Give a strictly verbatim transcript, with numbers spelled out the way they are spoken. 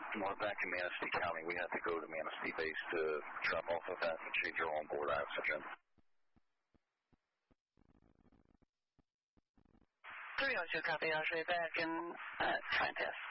We're back in Manistee County. We have to go to Manistee Base to drop off of that and change our onboard oxygen. three oh two, copy. I'll show you back in uh, try and test.